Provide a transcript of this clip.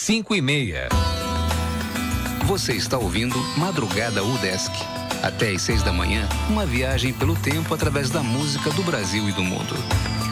5:30. Você está ouvindo Madrugada UDESC. Até às 6 da manhã, uma viagem pelo tempo através da música do Brasil e do mundo.